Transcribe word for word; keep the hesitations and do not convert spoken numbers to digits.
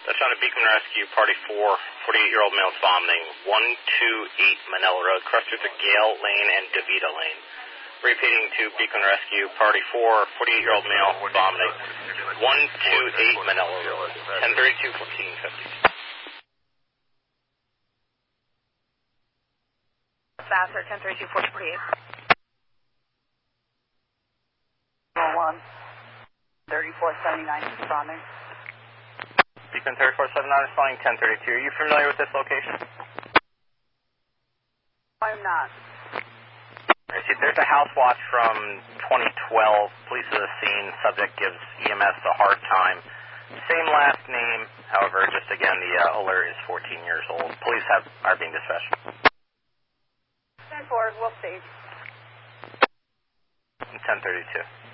That's on a Beacon Rescue, Party four, forty-eight-year-old male vomiting, one two eight Manila Road, crossed through Gale Lane and DeVita Lane. Repeating to Beacon Rescue, Party four, forty-eight-year-old male vomiting, one two eight Manila Road, ten thirty-two, fourteen fifty. Faster, ten thirty-two, fourteen forty-eight. one, thirty-four seventy-nine, responding. Beacon thirty-four seventy-nine, responding ten thirty-two. Are you familiar with this location? I'm not. I see. There's a house watch from twenty twelve. Police at the scene. Subject gives E M S a hard time. Same last name. However, just again, the uh, alert is fourteen years old. Police have are being dispatched. ten four, we'll stage. ten thirty-two.